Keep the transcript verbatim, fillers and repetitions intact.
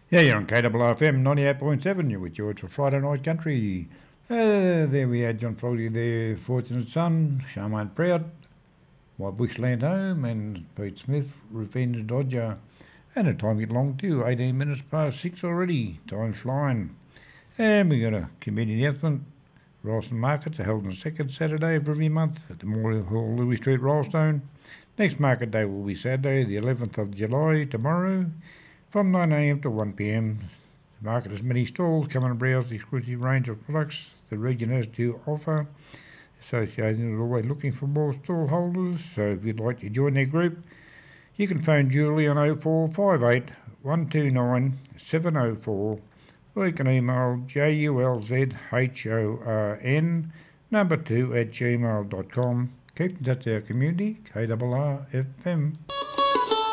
Yeah, you're on K R R F M ninety-eight point seven. You're with George for Friday Night Country. Uh, there we had John Fogerty there, Fortunate Son, Charmaine Proud, My Bushland Home, and Pete Smith, Rufina Dodger. And the time get long too, eighteen minutes past six already. Time's flying. And we got a community announcement. Ralston Markets are held on the second Saturday of every month at the Memorial Hall, Louis Street, Ralston. Next market day will be Saturday, the eleventh of July, tomorrow, from nine a.m. to one p.m. The market has many stalls. Come and browse the exclusive range of products the region has to offer. The association is always looking for more stall holders, so if you'd like to join their group, you can phone Julie on oh four five eight, one two nine, seven oh four, or you can email julzhorn number two at gmail dot com. Keep in touch with our community, K R R F M.